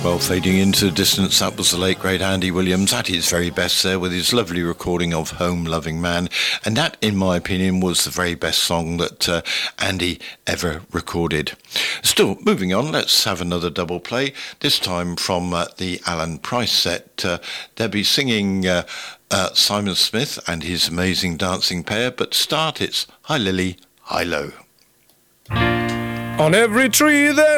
Well, fading into the distance, that was the late, great Andy Williams at his very best there with his lovely recording of Home Loving Man. And that, in my opinion, was the very best song that Andy ever recorded. Still, moving on, let's have another double play, this time from the Alan Price set. They'll be singing Simon Smith and his amazing dancing pair, but to start, it's Hi Lily, Hi Lo. On every tree there